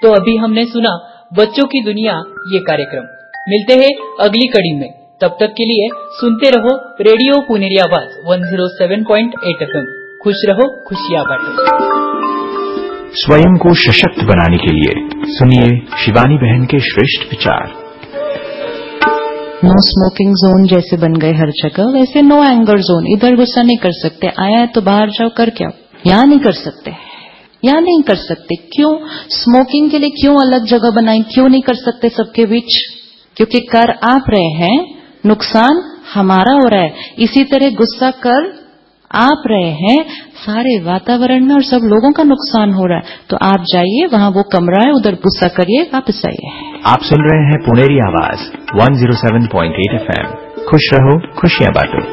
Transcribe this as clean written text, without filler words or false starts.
तो अभी हमने सुना बच्चों की दुनिया ये कार्यक्रम। मिलते हैं अगली कड़ी में, तब तक के लिए सुनते रहो रेडियो पुनेरी आवाज 107.8 FM। खुश रहो, खुशियां बांटो। स्वयं को सशक्त बनाने के लिए सुनिए शिवानी बहन के श्रेष्ठ विचार। नो स्मोकिंग जोन जैसे बन गए हर जगह, वैसे नो एंगर जोन। इधर गुस्सा नहीं कर सकते, आया है तो बाहर जाओ करके आओ। यहाँ नहीं कर सकते, यहाँ नहीं कर सकते। क्यों? स्मोकिंग के लिए क्यों अलग जगह बनाई? क्यों नहीं कर सकते सबके बीच? क्योंकि कर आप रहे हैं, नुकसान हमारा हो रहा है। इसी तरह गुस्सा कर आप रहे हैं, सारे वातावरण में और सब लोगों का नुकसान हो रहा है। तो आप जाइए, वहां वो कमरा है, उधर गुस्सा करिए, वापस आइए। आप सुन रहे हैं पुनेरी आवाज 107.8 FM। खुश रहो, खुशियां बांटो।